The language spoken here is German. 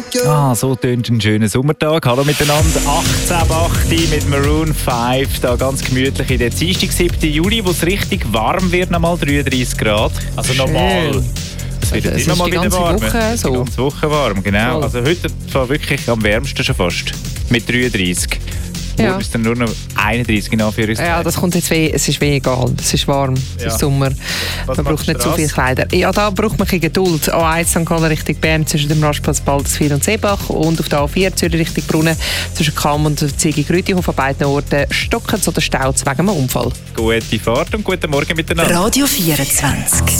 So tönt ein schöner Sommertag. Hallo miteinander. 18.8 mit Maroon 5. Da ganz gemütlich in der Dienstag, 7. Juli, wo es richtig warm wird, nochmal 33 Grad. Also normal. Es wird immer mal wieder warm. Die ganze Woche warm, genau. Voll. Also heute war wirklich am wärmsten schon fast. Mit 33. Ja. Ist dann nur noch 31 in Anführungszeichen. Ja, das kommt jetzt es ist egal. Es ist warm, es ist Sommer. Man braucht nicht so viel Kleider. Ja, da braucht man ein bisschen Geduld. A1 St. Gallen Richtung Bern zwischen dem Rastplatz Balderswil und Seebach und auf der A4 Zürich Richtung Brunnen zwischen Cham und Ziegi-Grütihof an beiden Orten stocken oder staut wegen einem Unfall. Gute Fahrt und guten Morgen miteinander. Radio 24.